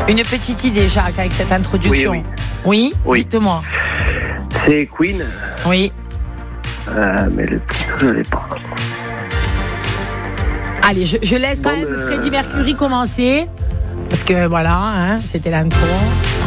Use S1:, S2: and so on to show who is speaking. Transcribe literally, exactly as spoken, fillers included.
S1: Une petite idée, Jacques, avec cette introduction.
S2: Oui,
S1: oui.
S2: Oui, oui.
S1: Dites-moi.
S2: C'est Queen.
S1: Oui.
S2: Euh, mais le titre, je l'ai pas.
S1: Allez, je, je laisse quand
S2: Bon,
S1: même
S2: euh...
S1: Freddie Mercury commencer. Parce que voilà, hein, c'était l'intro.